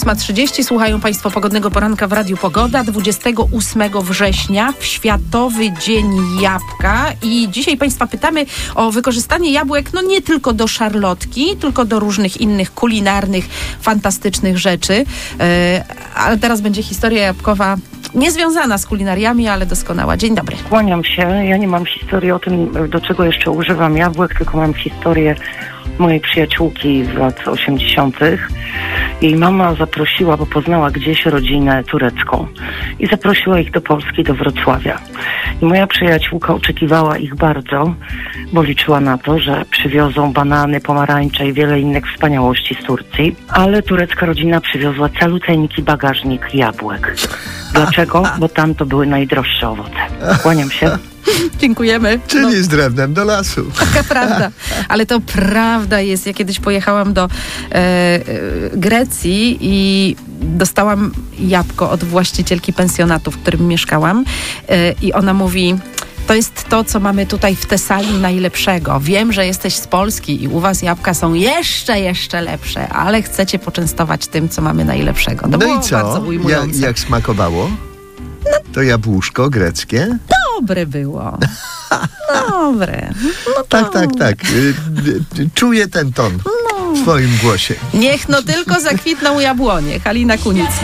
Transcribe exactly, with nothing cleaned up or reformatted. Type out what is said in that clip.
ósma trzydzieści. Słuchają Państwo Pogodnego Poranka w Radiu Pogoda. dwudziestego ósmego września, w Światowy Dzień Jabłka. I dzisiaj Państwa pytamy o wykorzystanie jabłek, no nie tylko do szarlotki, tylko do różnych innych kulinarnych, fantastycznych rzeczy. Yy, ale teraz będzie historia jabłkowa niezwiązana z kulinariami, ale doskonała. Dzień dobry. Kłaniam się. Ja nie mam historii o tym, do czego jeszcze używam jabłek, tylko mam historię mojej przyjaciółki z lat osiemdziesiątych. Jej mama zaprosiła, bo poznała gdzieś rodzinę turecką i zaprosiła ich do Polski, do Wrocławia. I moja przyjaciółka oczekiwała ich bardzo, bo liczyła na to, że przywiozą banany, pomarańcze i wiele innych wspaniałości z Turcji, ale turecka rodzina przywiozła caluteńki bagażnik jabłek. Dlaczego? Bo tam to były najdroższe owoce. Kłaniam się. Dziękujemy. Czyli no. z drewnem do lasu. Taka prawda. Ale to prawda jest. Ja kiedyś pojechałam do e, e, Grecji i dostałam jabłko od właścicielki pensjonatu, w którym mieszkałam. E, I ona mówi... To jest to, co mamy tutaj w Tesalii najlepszego. Wiem, że jesteś z Polski i u was jabłka są jeszcze, jeszcze lepsze, ale chcecie poczęstować tym, co mamy najlepszego. To no było i co? bardzo ujmujące. Ja, jak smakowało? No. To jabłuszko greckie? Dobre było. Dobre. No to... Tak, tak, tak. Czuję ten ton w twoim głosie. Niech no tylko zakwitną jabłonie. Halina Kunicka.